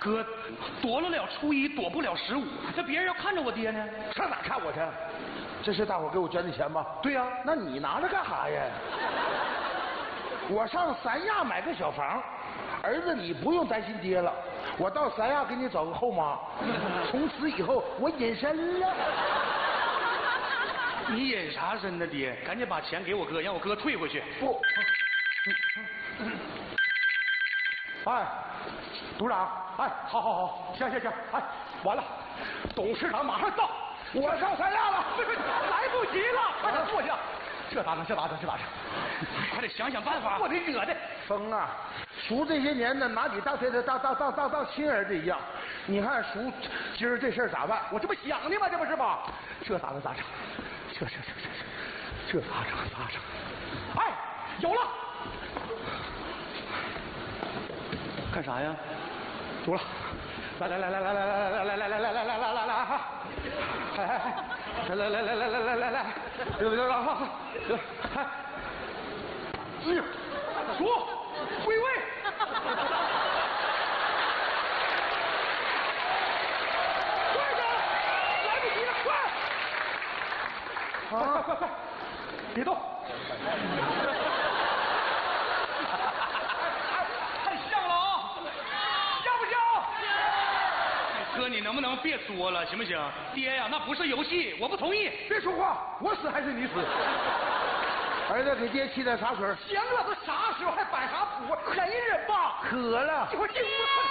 哥，躲得了初一，躲不了15，这别人要看着我爹呢。 上哪看我去？这是大伙给我捐的钱吧？ 对呀、 那你拿着干啥呀？我上三亚买个小房，儿子你不用担心爹了，我到三亚给你找个后妈，从此以后我隐身了。 你隐啥身呢，爹？赶紧把钱给我哥，让我哥退回去。 不，哎，董事长，哎，好，行，哎，完了，董事长马上到，我上三亚了， 来不及了，快点坐下。这咋整？还得想想办法。我得惹的。 风啊，叔这些年呢，拿你当亲儿子一样。你看叔今儿这事儿咋办？我这不想呢吗？这不是吧？这咋整？这咋整？哎，有了！ 干啥呀？ 有了！来哈！来！叔，归位！快点！来不及了，快！快！别动！ 太像了啊！像不像？哥，你能不能别作了，行不行？爹呀，那不是游戏，我不同意。 别说话，我死还是你死？儿子，给爹沏点茶水。 行了，都啥时候还摆啥谱？忍一忍吧。 渴了。 一会儿进屋。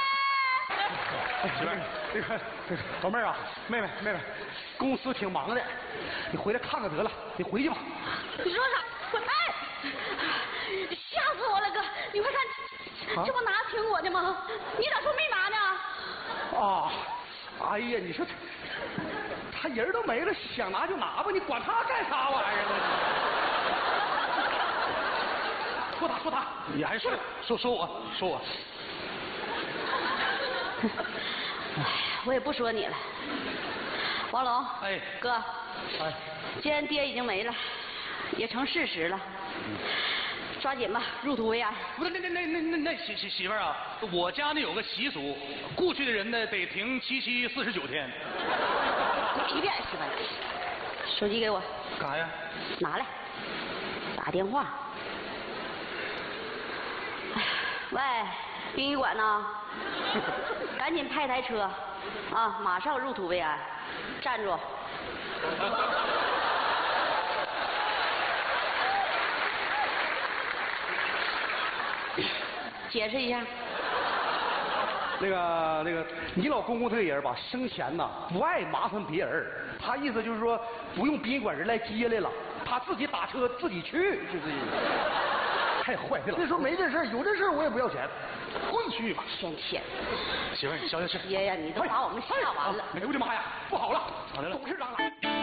媳妇儿，这个老妹儿啊，妹妹，公司挺忙的，你回来看看得了。你回去吧。 你说啥？哎，吓死我了，哥！你快看，这不拿苹果呢吗？你咋说没拿呢？ 啊，哎呀，你说他人都没了，想拿就拿吧，你管他干啥玩意儿？说他，你还说我。 我也不说你了，王龙。 哎， 哥。 哎， 既然爹已经没了，也成事实了，抓紧吧，入土为安。 不是，那媳妇儿啊，我家呢有个习俗，故去的人呢得停7期49天。 一遍媳妇儿，手机给我。 干啥呀？ 拿来，打电话。喂，殡仪馆呢？赶紧派台车，啊，马上入土为安。站住！解释一下。 那个，你老公公这个人吧，生前呐不爱麻烦别人，他意思就是说不用殡仪馆人来接来了，他自己打车自己去，就这意思。太坏了！ 别说没这事儿，有这事儿我也不要钱， 混去吧。 天天。 媳妇儿，你消消气。 爷呀，你都把我们吓完了。 哎呦我的妈呀，不好了！ 董事长来。